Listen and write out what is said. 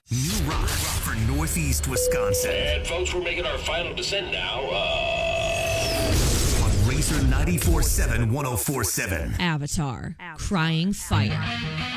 New rock for Northeast Wisconsin. And folks, we're making our final descent now. On Razor 94.7 104.7. Avatar, Crying Fire.